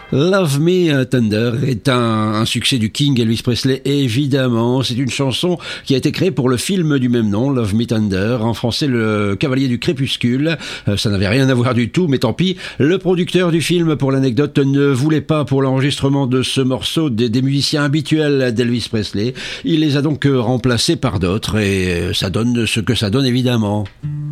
Love Me Tender est un succès du King Elvis Presley, évidemment. C'est une chanson qui a été créée pour le film du même nom, Love Me Tender. En français, Le Cavalier du Crépuscule. Ça n'avait rien à voir du tout, mais tant pis. Le producteur du film, pour l'anecdote, ne voulait pas pour l'enregistrement de ce morceau des musiciens habituels d'Elvis Presley. Il les a donc remplacés par d'autres et ça donne ce que ça donne, évidemment.